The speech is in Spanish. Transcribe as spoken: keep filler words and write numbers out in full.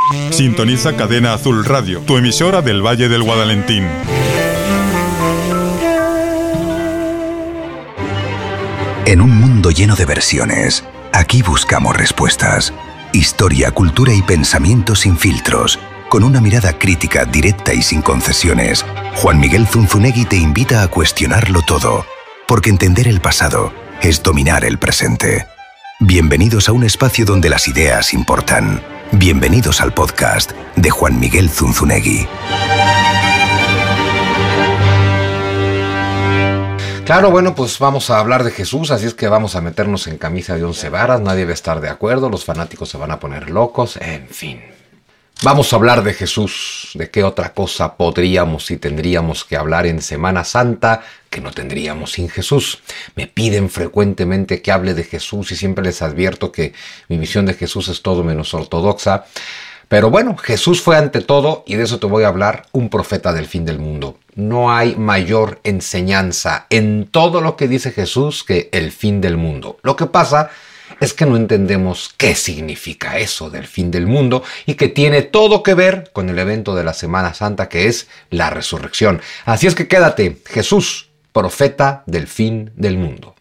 Sintoniza Cadena Azul Radio, tu emisora del Valle del Guadalentín. En un mundo lleno de versiones, aquí buscamos respuestas. Historia, cultura y pensamiento sin filtros. Con una mirada crítica, directa y sin concesiones, Juan Miguel Zunzunegui te invita a cuestionarlo todo. Porque entender el pasado es dominar el presente. Bienvenidos a un espacio donde las ideas importan. Bienvenidos al podcast de Juan Miguel Zunzunegui. Claro, bueno, pues vamos a hablar de Jesús, así es que vamos a meternos en camisa de once varas, nadie va a estar de acuerdo, los fanáticos se van a poner locos, en fin. Vamos a hablar de Jesús, de qué otra cosa podríamos y tendríamos que hablar en Semana Santa que no tendríamos sin Jesús. Me piden frecuentemente que hable de Jesús y siempre les advierto que mi visión de Jesús es todo menos ortodoxa. Pero bueno, Jesús fue ante todo, y de eso te voy a hablar, un profeta del fin del mundo. No hay mayor enseñanza en todo lo que dice Jesús que el fin del mundo. Lo que pasa es que no entendemos qué significa eso del fin del mundo y que tiene todo que ver con el evento de la Semana Santa, que es la resurrección. Así es que quédate, Jesús, profeta del fin del mundo.